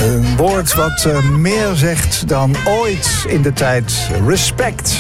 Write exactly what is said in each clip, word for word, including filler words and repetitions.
Een woord wat uh, meer zegt dan ooit in de tijd. Respect.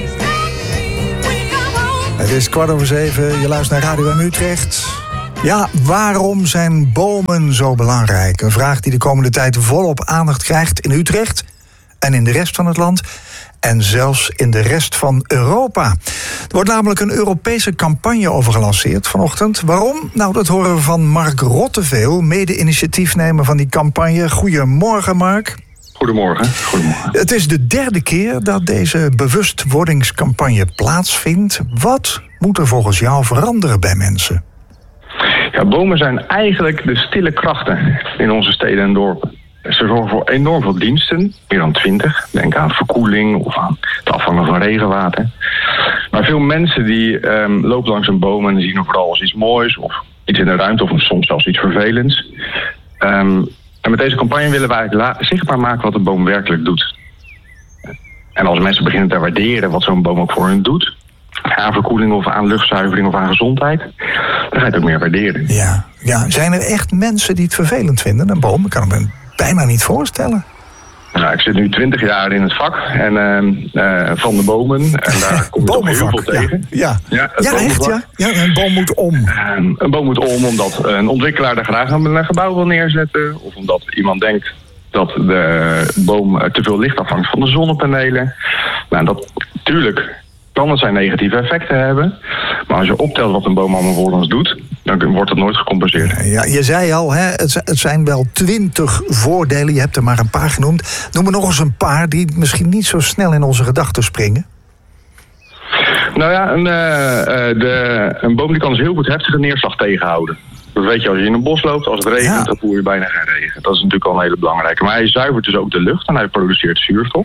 Het is kwart over zeven, je luistert naar Radio M Utrecht. Ja, waarom zijn bomen zo belangrijk? Een vraag die de komende tijd volop aandacht krijgt in Utrecht en in de rest van het land. En zelfs in de rest van Europa. Er wordt namelijk een Europese campagne over gelanceerd vanochtend. Waarom? Nou, dat horen we van Mark Rotteveel, mede-initiatiefnemer van die campagne. Goedemorgen, Mark. Goedemorgen. Goedemorgen. Het is de derde keer dat deze bewustwordingscampagne plaatsvindt. Wat moet er volgens jou veranderen bij mensen? Ja, bomen zijn eigenlijk de stille krachten in onze steden en dorpen. Ze zorgen voor enorm veel diensten, meer dan twintig. Denk aan verkoeling of aan het afvangen van regenwater. Maar veel mensen die um, lopen langs een boom en zien er vooral als iets moois of iets in de ruimte of soms zelfs iets vervelends. Um, en met deze campagne willen we eigenlijk la- zichtbaar maken wat een boom werkelijk doet. En als mensen beginnen te waarderen wat zo'n boom ook voor hen doet, aan verkoeling of aan luchtzuivering of aan gezondheid, dan ga je het ook meer waarderen. Ja, ja. Zijn er echt mensen die het vervelend vinden, een boom? Ik kan me bijna niet voorstellen. Nou, ik zit nu twintig jaar in het vak en uh, uh, van de bomen. En daar kom je toch heel veel tegen. Ja, ja. ja, ja echt ja. ja. Een boom moet om. Uh, een boom moet om omdat een ontwikkelaar daar graag een gebouw wil neerzetten. Of omdat iemand denkt dat de boom te veel licht afhangt van de zonnepanelen. Nou, dat natuurlijk kan het zijn negatieve effecten hebben. Maar als je optelt wat een boom allemaal voor ons doet, dan wordt het nooit gecompenseerd. Ja, je zei al, hè, het zijn wel twintig voordelen. Je hebt er maar een paar genoemd. Noem er nog eens een paar die misschien niet zo snel in onze gedachten springen. Nou ja, een, uh, de, een boom die kan dus heel goed heftige neerslag tegenhouden. Dat weet je als je in een bos loopt. Als het regent, ja. dan voel je bijna geen regen. Dat is natuurlijk al een hele belangrijke. Maar hij zuivert dus ook de lucht en hij produceert zuurstof.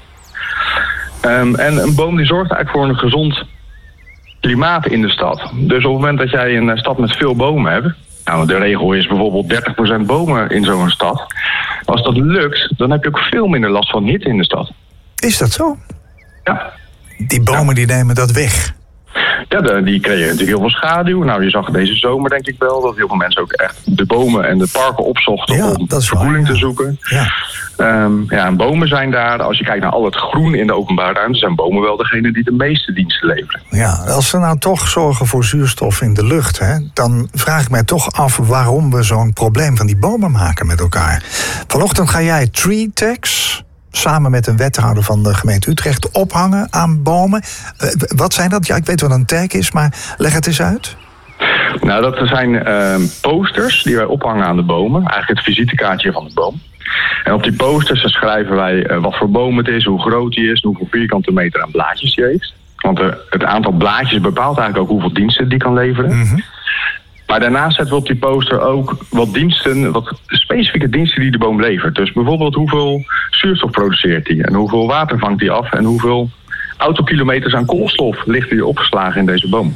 Um, en een boom die zorgt eigenlijk voor een gezond klimaat in de stad. Dus op het moment dat jij een stad met veel bomen hebt, nou, de regel is bijvoorbeeld dertig procent bomen in zo'n stad. Als dat lukt, dan heb je ook veel minder last van hitte in de stad. Is dat zo? Ja. Die bomen ja. die nemen dat weg. Ja, de, die kregen natuurlijk heel veel schaduw. Nou, je zag deze zomer denk ik wel dat heel veel mensen ook echt de bomen en de parken opzochten ja, om verkoeling ja. te zoeken. Ja. Um, ja, en bomen zijn daar, als je kijkt naar al het groen in de openbare ruimte, zijn bomen wel degene die de meeste diensten leveren. Ja, als ze nou toch zorgen voor zuurstof in de lucht, hè, dan vraag ik mij toch af waarom we zo'n probleem van die bomen maken met elkaar. Vanochtend ga jij tree tags samen met een wethouder van de gemeente Utrecht ophangen aan bomen. Uh, wat zijn dat? Ja, ik weet wat een tag is, maar leg het eens uit. Nou, dat zijn uh, posters die wij ophangen aan de bomen. Eigenlijk het visitekaartje van de boom. En op die posters schrijven wij uh, wat voor boom het is, hoe groot die is, hoeveel vierkante meter aan blaadjes die heeft. Want uh, het aantal blaadjes bepaalt eigenlijk ook hoeveel diensten die kan leveren. Mm-hmm. Maar daarnaast zetten we op die poster ook wat diensten, wat specifieke diensten die de boom levert. Dus bijvoorbeeld hoeveel zuurstof produceert die en hoeveel water vangt die af en hoeveel autokilometers aan koolstof ligt hier opgeslagen in deze boom.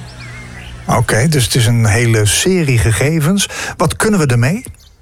Oké, okay, dus het is een hele serie gegevens. Wat kunnen we ermee?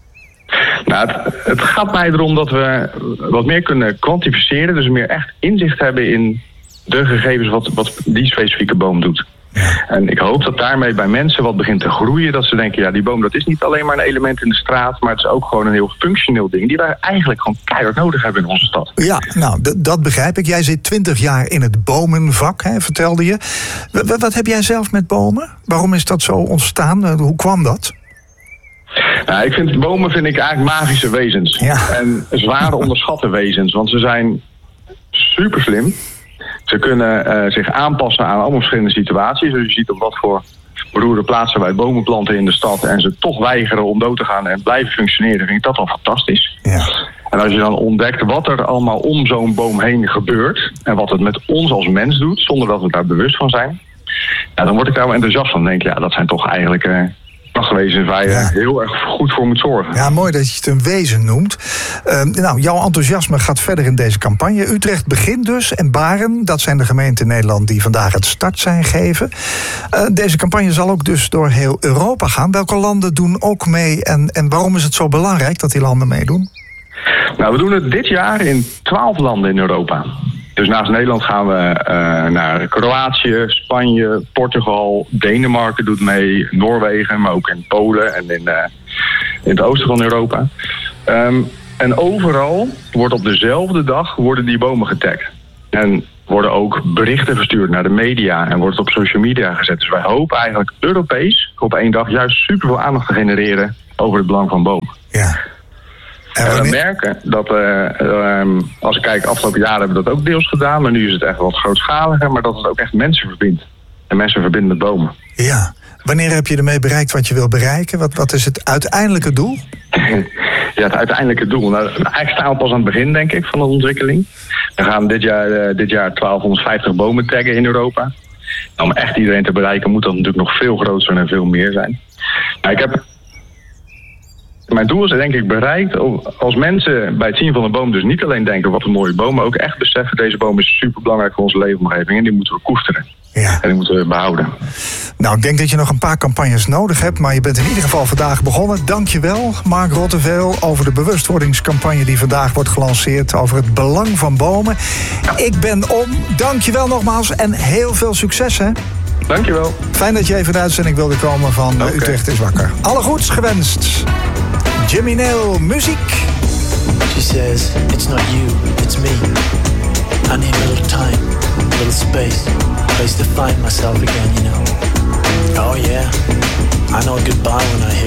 Nou, het, het gaat mij erom dat we wat meer kunnen kwantificeren, dus meer echt inzicht hebben in de gegevens wat, wat die specifieke boom doet. Ja. En ik hoop dat daarmee bij mensen wat begint te groeien. Dat ze denken, ja, die boom dat is niet alleen maar een element in de straat, maar het is ook gewoon een heel functioneel ding die wij eigenlijk gewoon keihard nodig hebben in onze stad. Ja, nou, d- dat begrijp ik. Jij zit twintig jaar in het bomenvak, hè, vertelde je. W- wat heb jij zelf met bomen? Waarom is dat zo ontstaan? Uh, hoe kwam dat? Nou, ik vind bomen vind ik eigenlijk magische wezens. Ja. En zware onderschatte wezens, want ze zijn super slim. Ze kunnen uh, zich aanpassen aan allemaal verschillende situaties. Dus je ziet op wat voor beroerde plaatsen wij bomen planten in de stad en ze toch weigeren om dood te gaan en blijven functioneren, vind ik dat al fantastisch. Ja. En als je dan ontdekt wat er allemaal om zo'n boom heen gebeurt en wat het met ons als mens doet, zonder dat we daar bewust van zijn, ja, dan word ik daar wel enthousiast van. Dan denk ik, ja, dat zijn toch eigenlijk Uh, wezens waar je ja. heel erg goed voor moet zorgen. Ja, mooi dat je het een wezen noemt. Uh, nou, jouw enthousiasme gaat verder in deze campagne. Utrecht begint dus en Baren, dat zijn de gemeenten in Nederland die vandaag het startsein geven. Uh, deze campagne zal ook dus door heel Europa gaan. Welke landen doen ook mee en, en waarom is het zo belangrijk dat die landen meedoen? Nou, we doen het dit jaar in twaalf landen in Europa. Dus naast Nederland gaan we uh, naar Kroatië, Spanje, Portugal, Denemarken doet mee, Noorwegen, maar ook in Polen en in, uh, in het oosten van Europa. Um, En overal wordt op dezelfde dag worden die bomen getagd. En worden ook berichten verstuurd naar de media en wordt het op social media gezet. Dus wij hopen eigenlijk Europees op één dag juist superveel aandacht te genereren over het belang van bomen. Ja. En, en we merken dat, uh, um, als ik kijk, afgelopen jaren hebben we dat ook deels gedaan, maar nu is het echt wat grootschaliger, maar dat het ook echt mensen verbindt. En mensen verbinden met bomen. Ja. Wanneer heb je ermee bereikt wat je wil bereiken? Wat, wat is het uiteindelijke doel? Ja, het uiteindelijke doel. Nou, eigenlijk staan we pas aan het begin, denk ik, van de ontwikkeling. We gaan dit jaar, uh, dit jaar twaalfhonderdvijftig bomen taggen in Europa. Nou, om echt iedereen te bereiken moet dat natuurlijk nog veel groter en veel meer zijn. Nou, ik heb... Mijn doel is denk ik bereikt als mensen bij het zien van een boom dus niet alleen denken wat een mooie boom, maar ook echt beseffen deze boom is super belangrijk voor onze leefomgeving en die moeten we koesteren. Ja. En die moeten we behouden. Nou, ik denk dat je nog een paar campagnes nodig hebt, maar je bent in ieder geval vandaag begonnen. Dank je wel, Mark Rotteveel, over de bewustwordingscampagne die vandaag wordt gelanceerd over het belang van bomen. Ja. Ik ben om. Dank je wel nogmaals en heel veel succes, hè? Dank je wel. Fijn dat je even in de uitzending wilde komen van okay. Utrecht is wakker. Alle goeds gewenst. Jimmy Nail, muziek. She says, it's not you, it's me. I need a little time, a little space, a place to find myself again, you know. Oh yeah, I know goodbye when I hear